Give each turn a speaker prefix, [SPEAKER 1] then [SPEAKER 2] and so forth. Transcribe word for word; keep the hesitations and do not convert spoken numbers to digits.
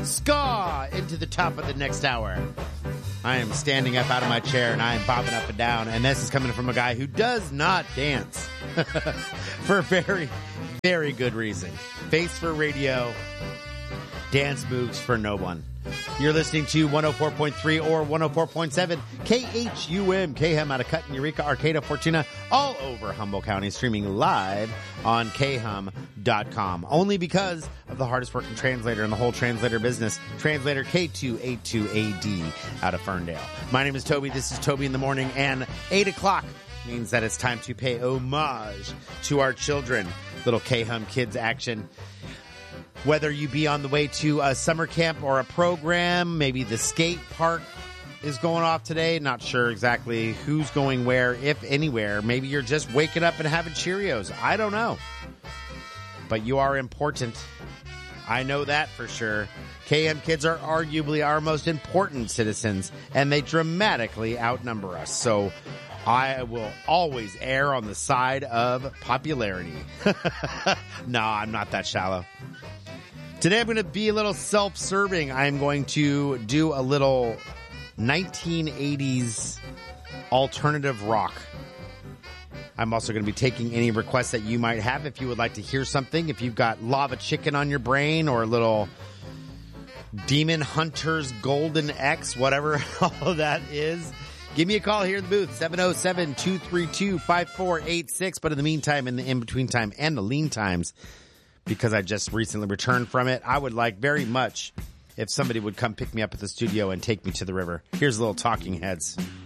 [SPEAKER 1] ska into the top of the next hour. I am standing up out of my chair and I am bobbing up and down, and this is coming from a guy who does not dance for a very, very good reason. Face for radio, dance moves for no one. You're listening to one oh four point three or one oh four point seven K H U M, K H U M out of Cut, Eureka, Arcata, Fortuna, all over Humboldt County, streaming live on K H U M dot com. Only because of the hardest working translator in the whole translator business, translator K two eighty-two A D out of Ferndale. My name is Toby. This is Toby in the Morning, and eight o'clock means that it's time to pay homage to our children. Little K H U M Kids action. Whether you be on the way to a summer camp or a program, maybe the skate park is going off today. Not sure exactly who's going where, if anywhere. Maybe you're just waking up and having Cheerios. I don't know. But you are important. I know that for sure. K M kids are arguably our most important citizens, and they dramatically outnumber us. So I will always err on the side of popularity. No, I'm not that shallow. Today I'm going to be a little self-serving. I'm going to do a little nineteen eighties alternative rock. I'm also going to be taking any requests that you might have if you would like to hear something. If you've got Lava Chicken on your brain or a little Demon Hunter's Golden X, whatever all of that is, give me a call here in the booth, seven oh seven, two three two, five four eight six. But in the meantime, in the in-between time and the lean times, because I just recently returned from it, I would like very much if somebody would come pick me up at the studio and take me to the river. Here's a little Talking Heads.